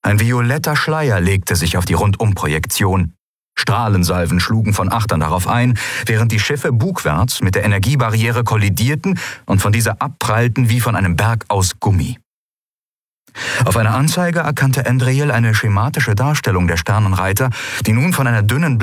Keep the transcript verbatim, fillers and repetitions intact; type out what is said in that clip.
Ein violetter Schleier legte sich auf die Rundumprojektion. Strahlensalven schlugen von Achtern darauf ein, während die Schiffe bugwärts mit der Energiebarriere kollidierten und von dieser abprallten wie von einem Berg aus Gummi. Auf einer Anzeige erkannte Andriel eine schematische Darstellung der Sternenreiter, die nun von einer dünnen